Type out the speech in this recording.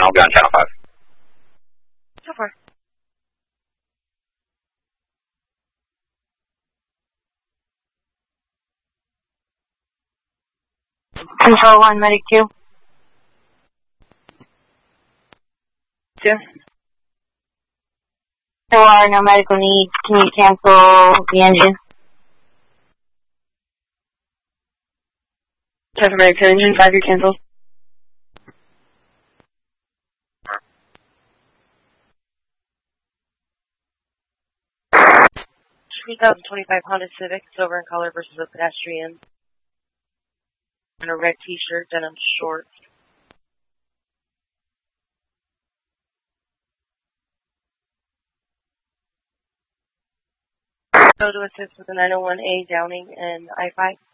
I'll be on channel 5. So far. Control 1, Medic 2. 2. There are no medical needs. Can you cancel the engine? Traffic Medic 2, engine 5, you're canceled. 2025 Honda Civic, silver in color versus a pedestrian. And a red t-shirt, denim shorts. Go to assist with the 901A Downing and I-5.